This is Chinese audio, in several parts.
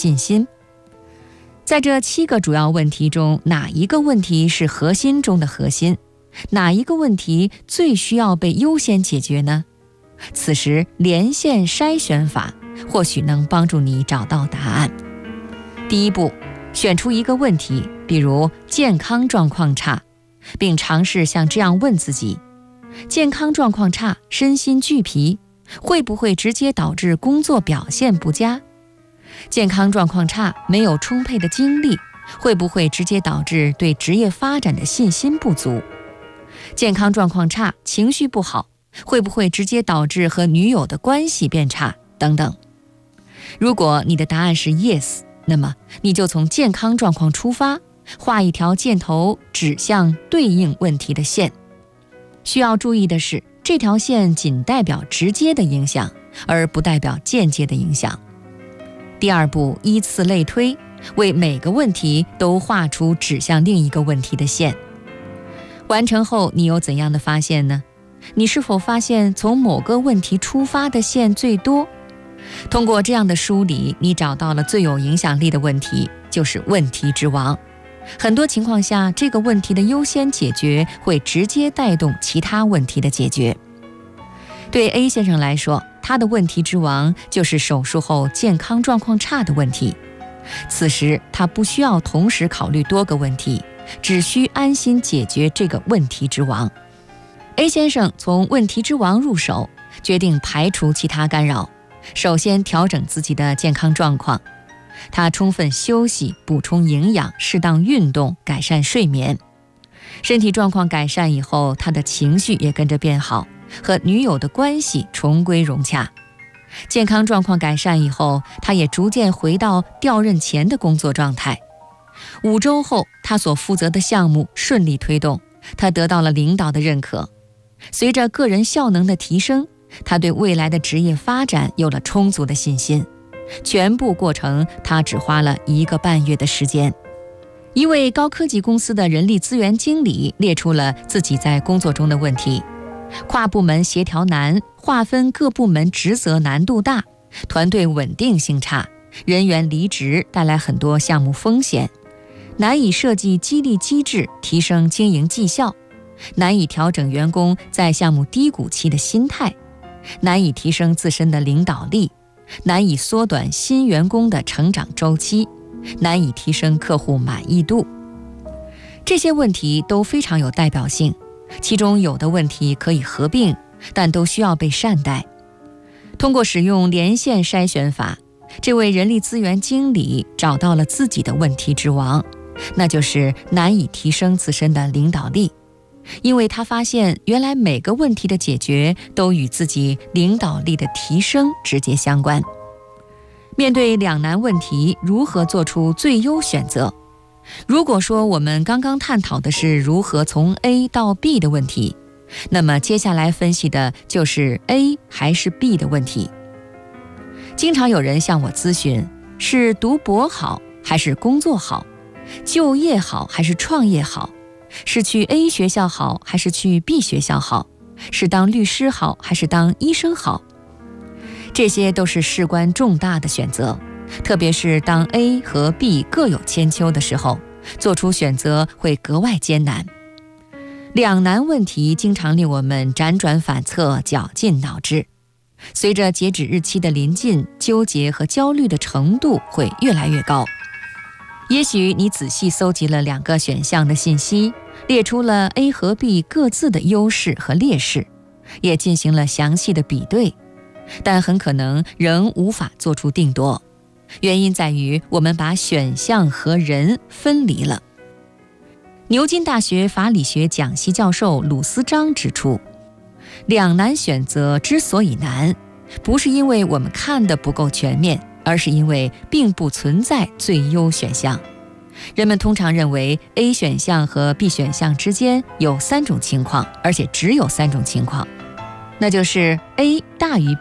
信心。在这7个主要问题中，哪一个问题是核心中的核心？哪一个问题最需要被优先解决呢？此时连线筛选法或许能帮助你找到答案。第一步，选出一个问题，比如健康状况差，并尝试像这样问自己：健康状况差，身心俱疲，会不会直接导致工作表现不佳？健康状况差，没有充沛的精力，会不会直接导致对职业发展的信心不足？健康状况差，情绪不好，会不会直接导致和女友的关系变差？等等。如果你的答案是 yes， 那么你就从健康状况出发，画一条箭头指向对应问题的线。需要注意的是，这条线仅代表直接的影响，而不代表间接的影响。第二步，依次类推，为每个问题都画出指向另一个问题的线。完成后，你有怎样的发现呢？你是否发现从某个问题出发的线最多？通过这样的梳理，你找到了最有影响力的问题，就是问题之王。很多情况下，这个问题的优先解决会直接带动其他问题的解决。对 A 先生来说，他的问题之王就是手术后健康状况差的问题。此时他不需要同时考虑多个问题，只需安心解决这个问题之王。A 先生从问题之王入手，决定排除其他干扰，首先调整自己的健康状况。他充分休息，补充营养，适当运动，改善睡眠。身体状况改善以后，他的情绪也跟着变好，和女友的关系重归融洽。健康状况改善以后，他也逐渐回到调任前的工作状态。5周后，他所负责的项目顺利推动，他得到了领导的认可。随着个人效能的提升，他对未来的职业发展有了充足的信心。全部过程他只花了1个半月的时间。一位高科技公司的人力资源经理列出了自己在工作中的问题：跨部门协调难，划分各部门职责难度大，团队稳定性差，人员离职带来很多项目风险，难以设计激励机制提升经营绩效，难以调整员工在项目低谷期的心态，难以提升自身的领导力，难以缩短新员工的成长周期，难以提升客户满意度。这些问题都非常有代表性，其中有的问题可以合并，但都需要被善待。通过使用连线筛选法，这位人力资源经理找到了自己的问题之王，那就是难以提升自身的领导力。因为他发现，原来每个问题的解决都与自己领导力的提升直接相关。面对两难问题，如何做出最优选择？如果说我们刚刚探讨的是如何从 A 到 B 的问题，那么接下来分析的就是 A 还是 B 的问题。经常有人向我咨询，是读博好还是工作好？就业好还是创业好？是去 A 学校好还是去 B 学校好？是当律师好还是当医生好？这些都是事关重大的选择，特别是当 A 和 B 各有千秋的时候，做出选择会格外艰难。两难问题经常令我们辗转反侧，绞尽脑汁。随着截止日期的临近，纠结和焦虑的程度会越来越高。也许你仔细搜集了2个选项的信息，列出了 A 和 B 各自的优势和劣势，也进行了详细的比对，但很可能仍无法做出定夺。原因在于我们把选项和人分离了。牛津大学法理学讲席教授鲁思章指出，两难选择之所以难，不是因为我们看得不够全面，而是因为并不存在最优选项。人们通常认为 A 选项和 B 选项之间有3种情况，而且只有3种情况，那就是 A 大于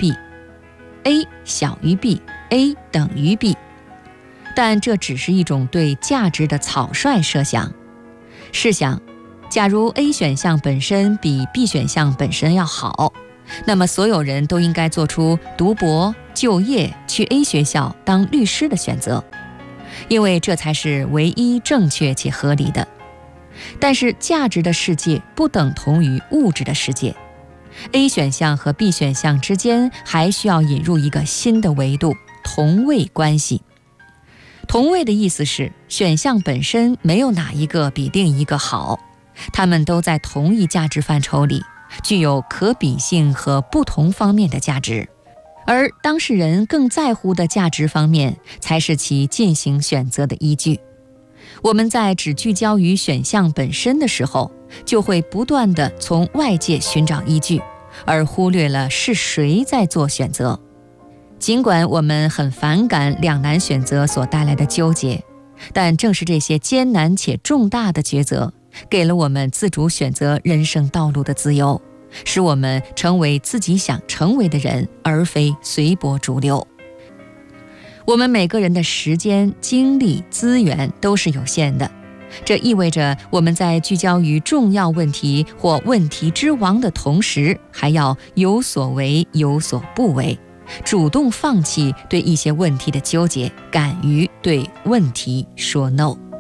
B、A 小于 B、A 等于 B。但这只是一种对价值的草率设想。试想，假如 A 选项本身比 B 选项本身要好，那么所有人都应该做出读博、 就业去 A 学校当律师的选择，因为这才是唯一正确且合理的。但是价值的世界不等同于物质的世界， A 选项和 B 选项之间还需要引入一个新的维度——同位关系。同位的意思是，选项本身没有哪一个比另一个好，它们都在同一价值范畴里，具有可比性和不同方面的价值，而当事人更在乎的价值方面才是其进行选择的依据。我们在只聚焦于选项本身的时候，就会不断地从外界寻找依据，而忽略了是谁在做选择。尽管我们很反感两难选择所带来的纠结，但正是这些艰难且重大的抉择，给了我们自主选择人生道路的自由，使我们成为自己想成为的人，而非随波逐流。我们每个人的时间、精力、资源都是有限的，这意味着我们在聚焦于重要问题或问题之王的同时，还要有所为有所不为，主动放弃对一些问题的纠结，敢于对问题说 no。